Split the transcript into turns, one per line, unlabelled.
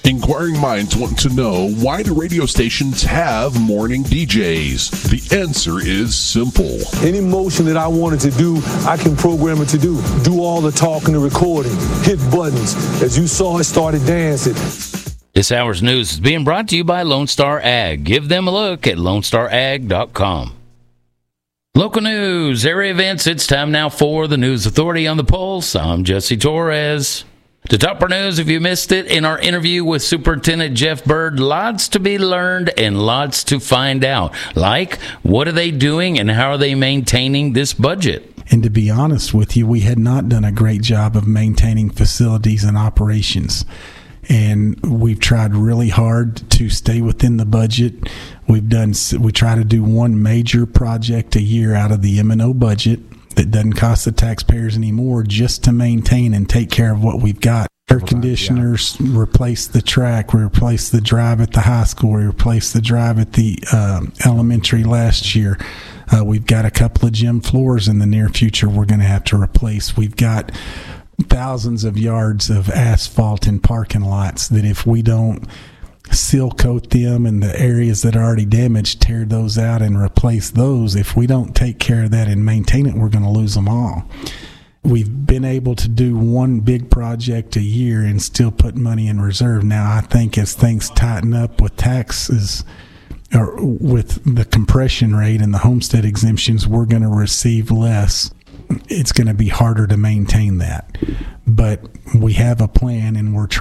Inquiring minds want to know, why do radio stations have morning DJs? The answer is simple.
Any motion that I wanted to do, I can program it to do. Do all the talking and recording, hit buttons. As you saw, it started dancing.
This hour's news is being brought to you by Lone Star Ag. Give them a look at lonestarag.com. Local news, area events. It's time now for the News Authority on the Pulse. I'm Jesse Torres. To top our news, if you missed it, in our interview with Superintendent Jeff Byrd, lots to be learned and lots to find out. Like, what are they doing and how are they maintaining this budget?
And to be honest with you, we had not done a great job of maintaining facilities and operations. And we've tried really hard to stay within the budget. We try to do one major project a year out of the M&O budget that doesn't cost the taxpayers any more, just to maintain and take care of what we've got. Air conditioners, replace the track, we replaced the drive at the high school, we replaced the drive at the elementary last year. We've got a couple of gym floors in the near future we're going to have to replace. We've got thousands of yards of asphalt in parking lots that if we don't seal coat them and the areas that are already damaged, tear those out and replace those. If we don't take care of that and maintain it, we're going to lose them all. We've been able to do one big project a year and still put money in reserve. Now, I think as things tighten up with taxes or with the compression rate and the homestead exemptions, we're going to receive less. It's going to be harder to maintain that. But we have a plan and we're trying